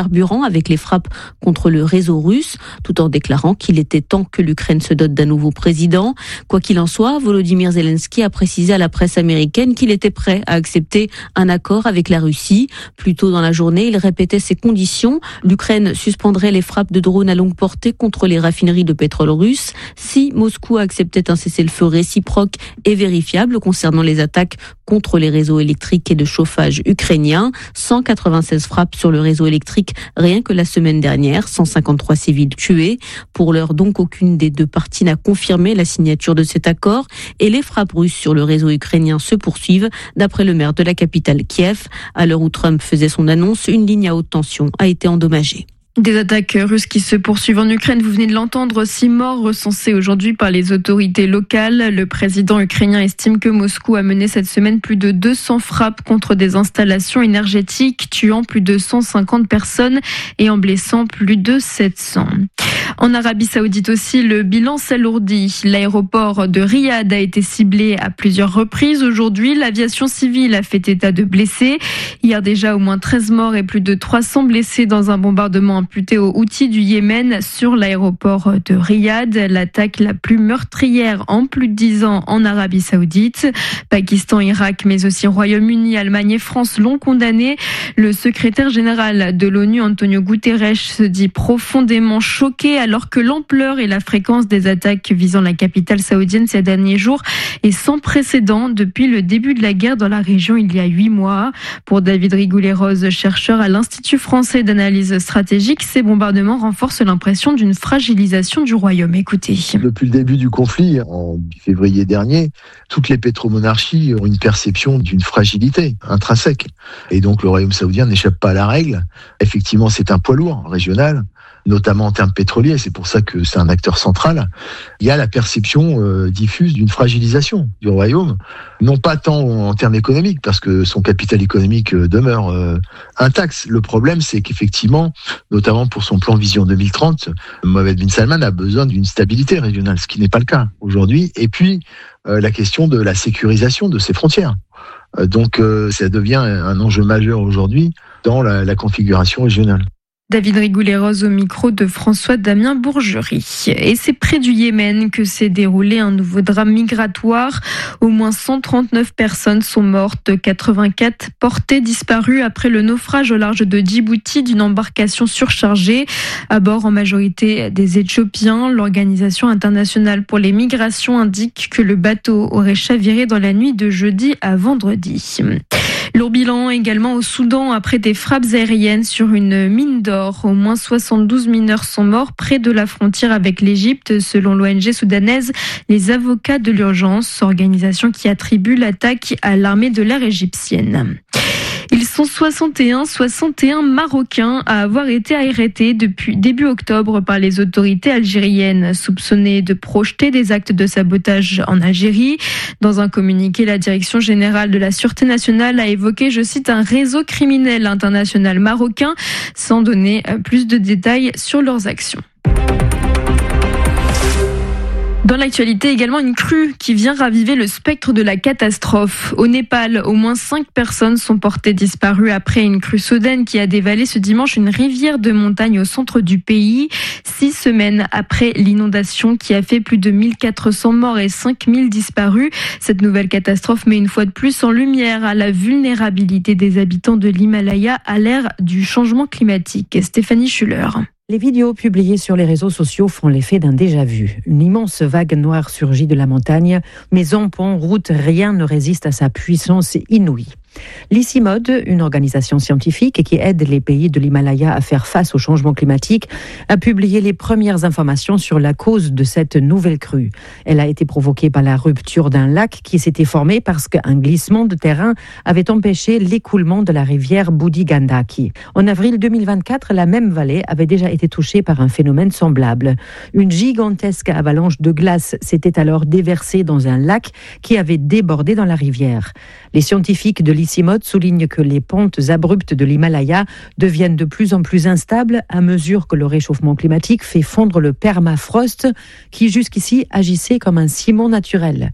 carburant avec les frappes contre le réseau russe, tout en déclarant qu'il était temps que l'Ukraine se dote d'un nouveau président. Quoi qu'il en soit, Volodymyr Zelensky a précisé à la presse américaine qu'il était prêt à accepter un accord avec la Russie. Plus tôt dans la journée, il répétait ces conditions. L'Ukraine suspendrait les frappes de drones à longue portée contre les raffineries de pétrole russes si Moscou acceptait un cessez-le-feu réciproque et vérifiable concernant les attaques contre les réseaux électriques et de chauffage ukrainiens. 196 frappes sur le réseau électrique rien que la semaine dernière, 153 civils tués. Pour l'heure donc, aucune des deux parties n'a confirmé la signature de cet accord et les frappes russes sur le réseau ukrainien se poursuivent, d'après le maire de la capitale Kiev. À l'heure où Trump faisait son annonce, une ligne à haute tension a été endommagée. Des attaques russes qui se poursuivent en Ukraine, vous venez de l'entendre, 6 morts recensés aujourd'hui par les autorités locales. Le président ukrainien estime que Moscou a mené cette semaine plus de 200 frappes contre des installations énergétiques, tuant plus de 150 personnes et en blessant plus de 700. En Arabie Saoudite aussi, le bilan s'alourdit. L'aéroport de Riyad a été ciblé à plusieurs reprises. Aujourd'hui, l'aviation civile a fait état de blessés. Hier déjà, au moins 13 morts et plus de 300 blessés dans un bombardement imputé aux Houthis du Yémen sur l'aéroport de Riyad. L'attaque la plus meurtrière en plus de 10 ans en Arabie Saoudite. Pakistan, Irak, mais aussi Royaume-Uni, Allemagne et France l'ont condamné. Le secrétaire général de l'ONU, Antonio Guterres, se dit profondément choqué alors que l'ampleur et la fréquence des attaques visant la capitale saoudienne ces derniers jours est sans précédent depuis le début de la guerre dans la région il y a 8 mois. Pour David Rigoulet-Rose, chercheur à l'Institut français d'analyse stratégique, ces bombardements renforcent l'impression d'une fragilisation du royaume. Écoutez. Depuis le début du conflit, en février dernier, toutes les pétromonarchies ont une perception d'une fragilité intrinsèque. Et donc le royaume saoudien n'échappe pas à la règle. Effectivement, c'est un poids lourd régional, notamment en termes pétroliers, c'est pour ça que c'est un acteur central. Il y a la perception diffuse d'une fragilisation du royaume, non pas tant en termes économiques, parce que son capital économique demeure intact. Le problème, c'est qu'effectivement, notamment pour son plan Vision 2030, Mohammed bin Salman a besoin d'une stabilité régionale, ce qui n'est pas le cas aujourd'hui. Et puis, la question de la sécurisation de ses frontières. Donc, ça devient un enjeu majeur aujourd'hui dans la configuration régionale. David Rigoulet-Rose au micro de François-Damien Bourgerie. Et c'est près du Yémen que s'est déroulé un nouveau drame migratoire. Au moins 139 personnes sont mortes, 84 portées disparues après le naufrage au large de Djibouti d'une embarcation surchargée. À bord en majorité des Éthiopiens, l'Organisation internationale pour les migrations indique que le bateau aurait chaviré dans la nuit de jeudi à vendredi. Lourd bilan également au Soudan après des frappes aériennes sur une mine d'or. Au moins 72 mineurs sont morts près de la frontière avec l'Égypte, selon l'ONG soudanaise Les Avocats de l'Urgence, organisation qui attribue l'attaque à l'armée de l'air égyptienne. Ils sont 61 Marocains à avoir été arrêtés depuis début octobre par les autorités algériennes, soupçonnés de projeter des actes de sabotage en Algérie. Dans un communiqué, la Direction générale de la Sûreté nationale a évoqué, je cite, un réseau criminel international marocain, sans donner plus de détails sur leurs actions. Dans l'actualité, également une crue qui vient raviver le spectre de la catastrophe. Au Népal, au moins 5 personnes sont portées disparues après une crue soudaine qui a dévalé ce dimanche une rivière de montagne au centre du pays. 6 semaines après l'inondation qui a fait plus de 1400 morts et 5000 disparus. Cette nouvelle catastrophe met une fois de plus en lumière à la vulnérabilité des habitants de l'Himalaya à l'ère du changement climatique. Stéphanie Schuller. Les vidéos publiées sur les réseaux sociaux font l'effet d'un déjà-vu. Une immense vague noire surgit de la montagne. Maisons, ponts, routes, rien ne résiste à sa puissance inouïe. L'ICIMOD, une organisation scientifique qui aide les pays de l'Himalaya à faire face au changement climatique, a publié les premières informations sur la cause de cette nouvelle crue. Elle a été provoquée par la rupture d'un lac qui s'était formé parce qu'un glissement de terrain avait empêché l'écoulement de la rivière Budi-Gandaki. En avril 2024, la même vallée avait déjà été touchée par un phénomène semblable. Une gigantesque avalanche de glace s'était alors déversée dans un lac qui avait débordé dans la rivière. Les scientifiques de l'ICIMOD soulignent que les pentes abruptes de l'Himalaya deviennent de plus en plus instables à mesure que le réchauffement climatique fait fondre le permafrost qui jusqu'ici agissait comme un ciment naturel.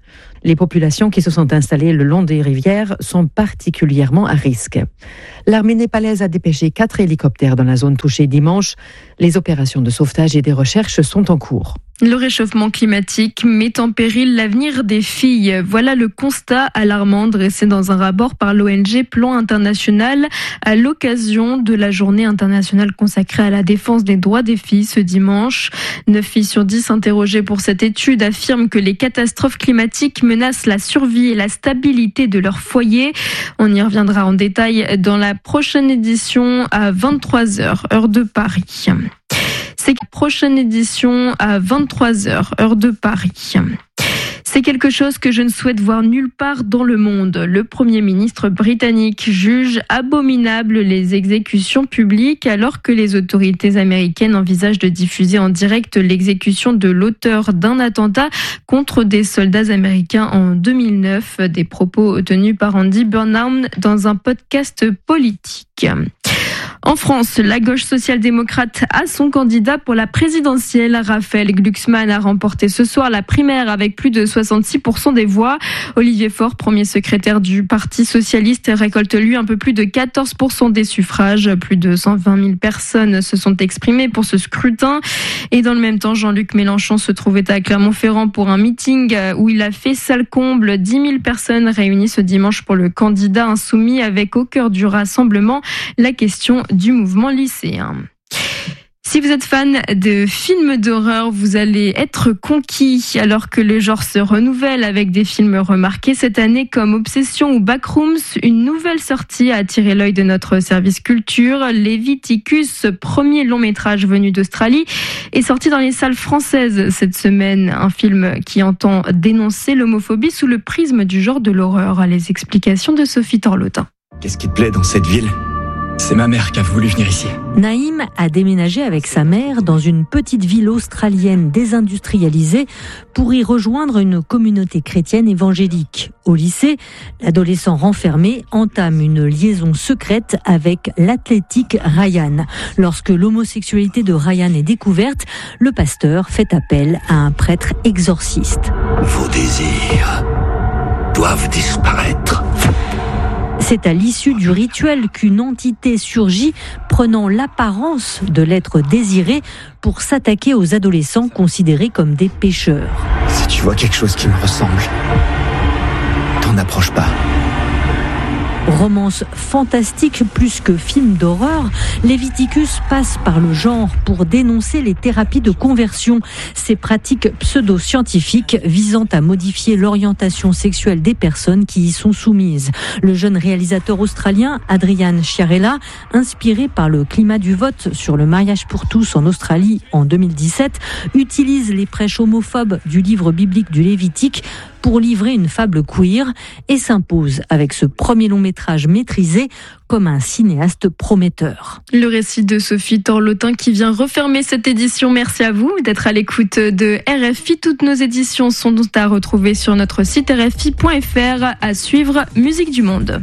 Les populations qui se sont installées le long des rivières sont particulièrement à risque. L'armée népalaise a dépêché 4 hélicoptères dans la zone touchée dimanche. Les opérations de sauvetage et de recherche sont en cours. Le réchauffement climatique met en péril l'avenir des filles. Voilà le constat alarmant dressé dans un rapport par l'ONG Plan International à l'occasion de la journée internationale consacrée à la défense des droits des filles ce dimanche. 9 filles sur 10 interrogées pour cette étude affirment que les catastrophes climatiques menacent la survie et la stabilité de leur foyer. On y reviendra en détail dans la prochaine édition à 23h, heure de Paris. C'est la prochaine édition à 23h, heure de Paris. C'est quelque chose que je ne souhaite voir nulle part dans le monde. Le Premier ministre britannique juge abominable les exécutions publiques alors que les autorités américaines envisagent de diffuser en direct l'exécution de l'auteur d'un attentat contre des soldats américains en 2009. Des propos tenus par Andy Burnham dans un podcast politique. En France, la gauche social-démocrate a son candidat pour la présidentielle. Raphaël Glucksmann a remporté ce soir la primaire avec plus de 66% des voix. Olivier Faure, premier secrétaire du Parti socialiste, récolte lui un peu plus de 14% des suffrages. Plus de 120 000 personnes se sont exprimées pour ce scrutin. Et dans le même temps, Jean-Luc Mélenchon se trouvait à Clermont-Ferrand pour un meeting où il a fait salle comble. 10 000 personnes réunies ce dimanche pour le candidat insoumis avec au cœur du rassemblement la question du mouvement lycéen. Si vous êtes fan de films d'horreur, vous allez être conquis alors que le genre se renouvelle avec des films remarqués cette année comme Obsession ou Backrooms. Une nouvelle sortie a attiré l'œil de notre service culture. Leviticus, premier long métrage venu d'Australie, est sorti dans les salles françaises cette semaine. Un film qui entend dénoncer l'homophobie sous le prisme du genre de l'horreur. Les explications de Sophie Torlotin. Qu'est-ce qui te plaît dans cette ville ? C'est ma mère qui a voulu venir ici. Naïm a déménagé avec sa mère dans une petite ville australienne désindustrialisée pour y rejoindre une communauté chrétienne évangélique. Au lycée, l'adolescent renfermé entame une liaison secrète avec l'athlétique Ryan. Lorsque l'homosexualité de Ryan est découverte, le pasteur fait appel à un prêtre exorciste. Vos désirs doivent disparaître. C'est à l'issue du rituel qu'une entité surgit, prenant l'apparence de l'être désiré pour s'attaquer aux adolescents considérés comme des pécheurs. Si tu vois quelque chose qui me ressemble, t'en approche pas. Romance fantastique plus que film d'horreur, Leviticus passe par le genre pour dénoncer les thérapies de conversion, ces pratiques pseudo-scientifiques visant à modifier l'orientation sexuelle des personnes qui y sont soumises. Le jeune réalisateur australien Adrian Chiarella, inspiré par le climat du vote sur le mariage pour tous en Australie en 2017, utilise les prêches homophobes du livre biblique du Lévitique pour livrer une fable queer et s'impose avec ce premier long métrage maîtrisé comme un cinéaste prometteur. Le récit de Sophie Torlotin qui vient refermer cette édition. Merci à vous d'être à l'écoute de RFI. Toutes nos éditions sont à retrouver sur notre site rfi.fr. À suivre, Musique du Monde.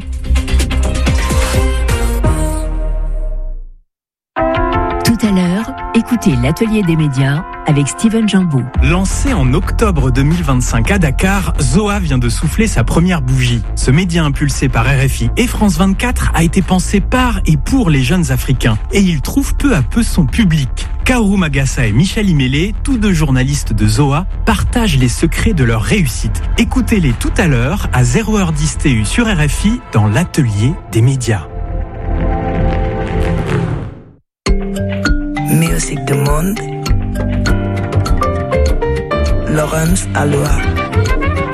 Tout à l'heure, écoutez l'atelier des médias avec Steven Jambeau. Lancé en octobre 2025 à Dakar, Zoa vient de souffler sa première bougie. Ce média impulsé par RFI et France 24 a été pensé par et pour les jeunes Africains. Et il trouve peu à peu son public. Kaoru Magassa et Michel Imélé, tous deux journalistes de Zoa, partagent les secrets de leur réussite. Écoutez-les tout à l'heure à 0h10 TU sur RFI dans l'atelier des médias. Musique du monde. Laurence Aloha.